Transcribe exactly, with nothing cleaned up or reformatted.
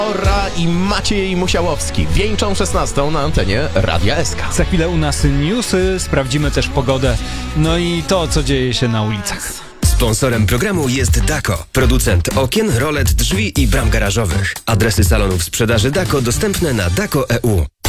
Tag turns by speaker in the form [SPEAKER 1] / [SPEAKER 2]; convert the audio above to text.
[SPEAKER 1] Ora i Maciej Musiałowski wieńczą szesnastą na antenie Radia S K.
[SPEAKER 2] Za chwilę u nas newsy, sprawdzimy też pogodę, no i to, co dzieje się na ulicach.
[SPEAKER 3] Sponsorem programu jest Dako, producent okien, rolet, drzwi i bram garażowych. Adresy salonów sprzedaży Dako dostępne na dako kropka e u.